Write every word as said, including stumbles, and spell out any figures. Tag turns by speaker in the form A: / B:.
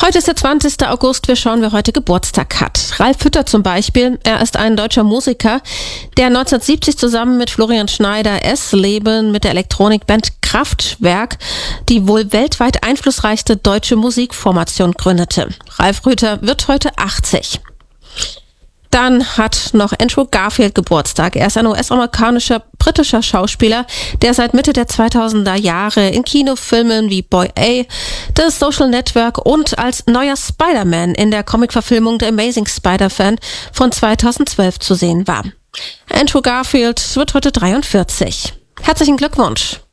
A: Heute ist der zwanzigster August. Wir schauen, wer heute Geburtstag hat. Ralf Hütter zum Beispiel. Er ist ein deutscher Musiker, der neunzehnhundertsiebzig zusammen mit Florian Schneider S-Leben mit der Elektronikband Kraftwerk die wohl weltweit einflussreichste deutsche Musikformation gründete. Ralf Hütter wird heute achtzig. Dann hat noch Andrew Garfield Geburtstag. Er ist ein U S-amerikanischer, britischer Schauspieler, der seit Mitte der zweitausender Jahre in Kinofilmen wie Boy A, The Social Network und als neuer Spider-Man in der Comicverfilmung The Amazing Spider-Man von zweitausendzwölf zu sehen war. Andrew Garfield wird heute dreiundvierzig. Herzlichen Glückwunsch!